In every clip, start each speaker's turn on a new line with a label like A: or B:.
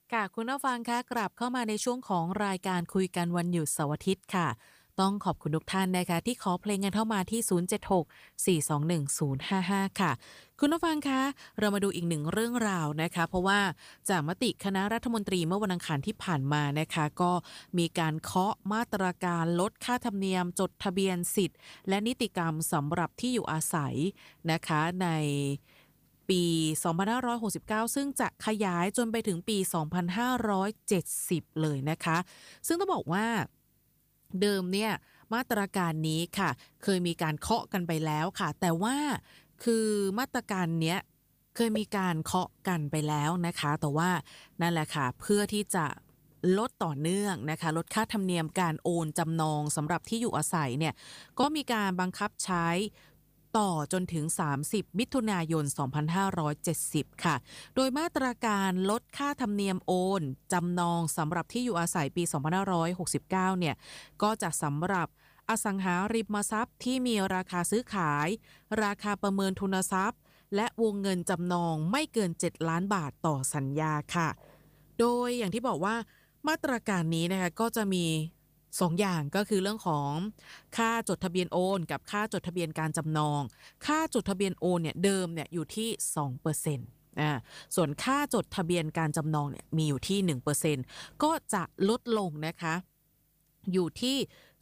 A: ค่ะคุณผู้ฟังคะกลับเข้ามาในช่วงของรายการคุยกันวันหยุดเสาร์อาทิตย์ค่ะต้องขอบคุณทุกท่านนะคะที่ขอเพลงกันเข้ามาที่076 421 055ค่ะคุณผู้ฟังคะเรามาดูอีกหนึ่งเรื่องราวนะคะเพราะว่าจากมติคณะรัฐมนตรีเมื่อวันอังคารที่ผ่านมานะคะก็มีการเคาะมาตรการลดค่าธรรมเนียมจดทะเบียนสิทธิ์และนิติกรรมสำหรับที่อยู่อาศัยนะคะในปี2569ซึ่งจะขยายจนไปถึงปี2570เลยนะคะซึ่งต้องบอกว่าเดิมเนี่ยมาตรการนี้ค่ะเคยมีการเคาะกันไปแล้วค่ะแต่ว่าคือมาตรการเนี้ยเคยมีการเคาะกันไปแล้วนะคะแต่ว่านั่นแหละค่ะเพื่อที่จะลดต่อเนื่องนะคะลดค่าธรรมเนียมการโอนจำนองสำหรับที่อยู่อาศัยเนี่ยก็มีการบังคับใช้ต่อจนถึง30มิถุนายน2570ค่ะโดยมาตรการลดค่าธรรมเนียมโอนจำนองสำหรับที่อยู่อาศัยปี2569เนี่ยก็จะสำหรับอสังหาริมทรัพย์ที่มีราคาซื้อขายราคาประเมินทุนทรัพย์และวงเงินจำนองไม่เกิน7ล้านบาทต่อสัญญาค่ะโดยอย่างที่บอกว่ามาตรการนี้นะคะก็จะมี2อย่างก็คือเรื่องของค่าจดทะเบียนโอนกับค่าจดทะเบียนการจำนองค่าจดทะเบียนโอนเนี่ยเดิมเนี่ยอยู่ที่2%ส่วนค่าจดทะเบียนการจำนองเนี่ยมีอยู่ที่1%ก็จะลดลงนะคะอยู่ที่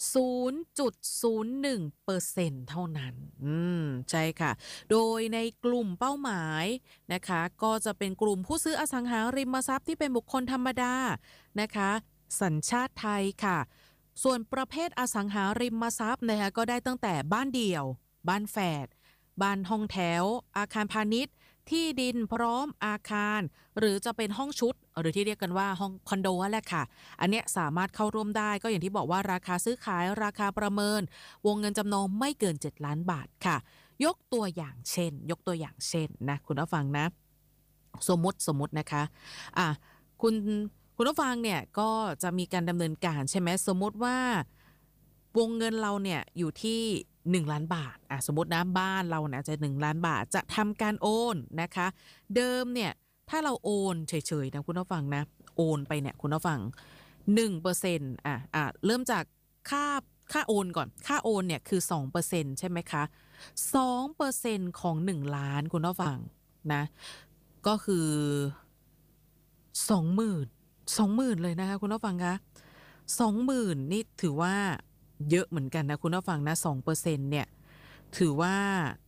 A: 0.01%เท่านั้นใช่ค่ะโดยในกลุ่มเป้าหมายนะคะก็จะเป็นกลุ่มผู้ซื้ออสังหาริมทรัพย์ที่เป็นบุคคลธรรมดานะคะสัญชาติไทยค่ะส่วนประเภทอสังหาริมทรัพย์นะคะก็ได้ตั้งแต่บ้านเดี่ยวบ้านแฝดบ้านห้องแถวอาคารพาณิชย์ที่ดินพร้อมอาคารหรือจะเป็นห้องชุดหรือที่เรียกกันว่าห้องคอนโดแหละค่ะอันเนี้ยสามารถเข้าร่วมได้ก็อย่างที่บอกว่าราคาซื้อขายราคาประเมินวงเงินจำนองไม่เกิน7ล้านบาทค่ะยกตัวอย่างเช่นนะคุณผู้ฟังนะสมมุตินะคะอ่ะคุณคุณผู้ฟังเนี่ยก็จะมีการดำเนินการใช่ไหมสมมุติว่าวงเงินเราเนี่ยอยู่ที่1ล้านบาทสมมตินะบ้านเราเนี่ยจะ1ล้านบาทจะทำการโอนนะคะเดิมเนี่ยถ้าเราโอนเฉยๆนะคุณผู้ฟังนะโอนไปเนี่ยคุณผู้ฟัง1%เริ่มจากค่าค่าโอนก่อนค่าโอนเนี่ยคือ2%ใช่ไหมคะ2%ของ1ล้านคุณผู้ฟังนะก็คือ20,000เลยนะคะคุณผู้ฟังคะ20,000นี่ถือว่าเยอะเหมือนกันนะคุณผู้ฟังนะ2%เนี่ยถือว่า